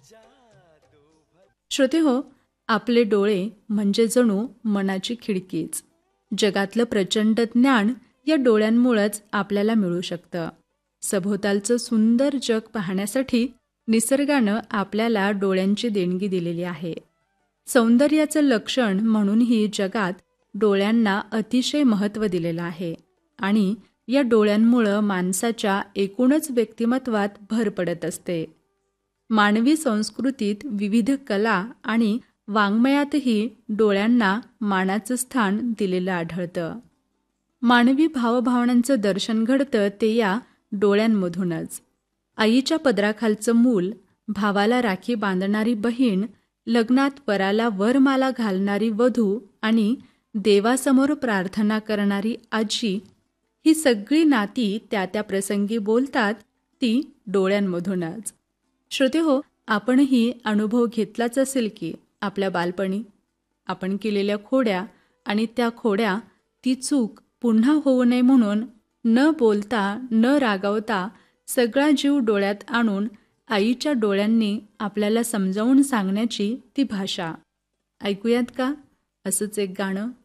श्रोतेहो, आपले डोळे म्हणजे जणू मनाची खिडकीच. जगातलं प्रचंड ज्ञान या डोळ्यांमुळेच आपल्याला मिळू शकतं. सभोवतालचं सुंदर जग पाहण्यासाठी निसर्गानं आपल्याला डोळ्यांची देणगी दिलेली आहे. सौंदर्याचं लक्षण म्हणूनही जगात डोळ्यांना अतिशय महत्त्व दिलेलं आहे आणि या डोळ्यांमुळं माणसाच्या एकूणच व्यक्तिमत्वात भर पडत असते. मानवी संस्कृतीत विविध कला आणि वाङ्मयातही डोळ्यांना मानाचं स्थान दिलेलं आढळतं. मानवी भावभावनांचं दर्शन घडतं ते या डोळ्यांमधूनच. आईच्या पदराखालचं मूल, भावाला राखी बांधणारी बहीण, लग्नात वराला वरमाला घालणारी वधू आणि देवासमोर प्रार्थना करणारी आजी, ही सगळी नाती त्या त्या प्रसंगी बोलतात ती डोळ्यांमधूनच. श्रोतेहो, आपणही अनुभव घेतलाच असेल की आपल्या बालपणी आपण केलेल्या खोड्या आणि त्या खोड्या, ती चूक पुन्हा होऊ नये म्हणून न बोलता न रागावता सगळा जीव डोळ्यात आणून आईच्या डोळ्यांनी आपल्याला समजावून सांगण्याची ती भाषा. ऐकूयात का असंच एक गाणं?